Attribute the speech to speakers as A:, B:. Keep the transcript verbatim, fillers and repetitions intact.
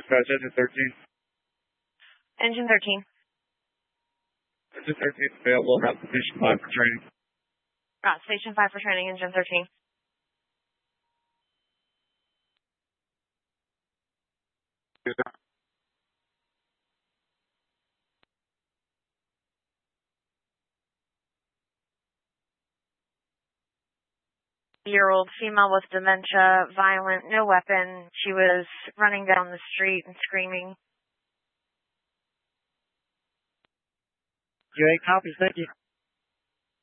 A: dispatch, engine thirteen.
B: Engine thirteen.
A: Engine thirteen is available. Route to station five for training.
B: Route station five for training, engine thirteen. Year-old female with dementia, violent, no weapon. She was running down the street and screaming.
C: J A copies, thank you.